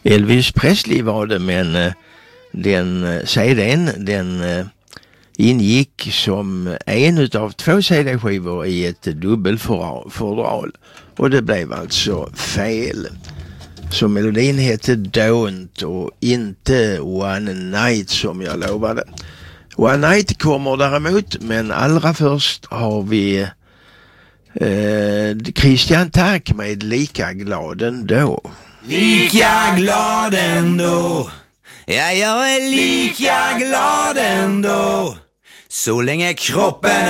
Elvis Presley var det, men den CD:n den ingick som en utav 2 CD-skivor i ett dubbelfodral. Och det blev alltså fel. Så melodin hette Don't och inte One Night som jag lovade. One Night kommer däremot, men allra först har vi Christian Tack med Lika glad ändå. Lika glad ändå. Ja, jag är lika glad ändå. Så länge kroppen